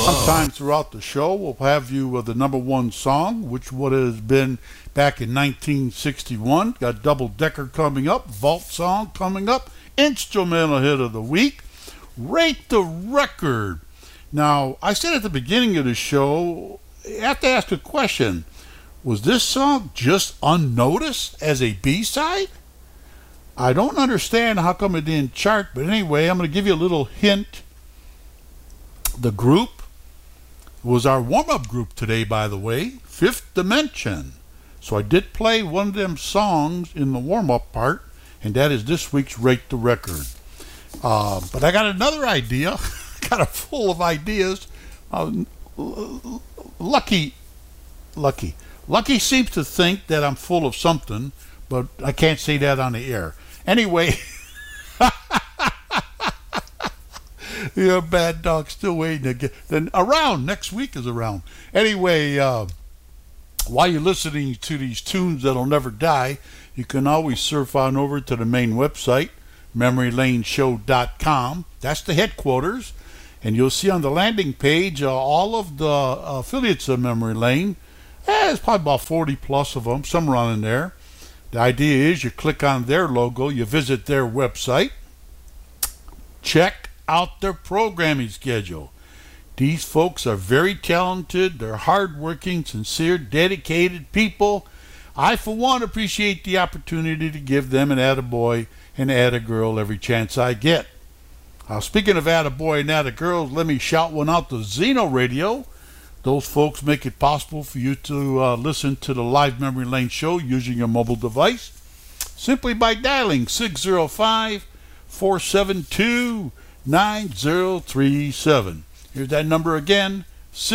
Sometime throughout the show, we'll have you with the number one song, which would have been back in 1961. Got Double Decker coming up, Vault Song coming up, Instrumental Hit of the Week, Rate the Record. Now, I said at the beginning of the show, you have to ask a question. Was this song just unnoticed as a B-side? I don't understand how come it didn't chart, but anyway, I'm going to give you a little hint. The group was our warm-up group today, by the way, Fifth Dimension. So I did play one of them songs in the warm-up part, and that is this week's Rate the Record. But I got another idea. Got a full of ideas. Lucky seems to think that I'm full of something, but I can't say that on the air. Anyway, yeah, Bad Dog still waiting to get. Then around next week is around. Anyway, while you're listening to these tunes that'll never die, you can always surf on over to the main website, memorylaneshow.com. That's the headquarters, and you'll see on the landing page all of the affiliates of Memory Lane. There's probably about 40 plus of them, somewhere around in there. The idea is you click on their logo, you visit their website, check out their programming schedule. These folks are very talented, they're hardworking, sincere, dedicated people. I, for one, appreciate the opportunity to give them an attaboy and attagirl every chance I get. Speaking of attaboy and attagirls, let me shout one out to Zeno Radio. Those folks make it possible for you to listen to the live Memory Lane show using your mobile device simply by dialing 605-472-9037. Here's that number again,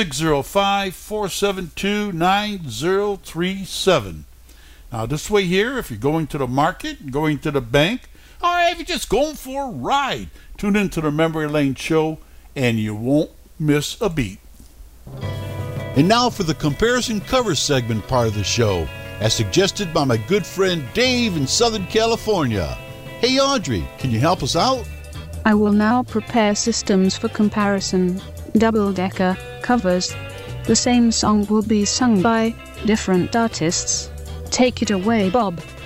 605-472-9037. Now this way here, if you're going to the market, going to the bank, or if you're just going for a ride, tune into the Memory Lane show and you won't miss a beat. And now for the comparison cover segment part of the show, as suggested by my good friend Dave in Southern California. Hey Audrey, can you help us out? I will now prepare systems for comparison, double-decker covers. The same song will be sung by different artists. Take it away, Bob.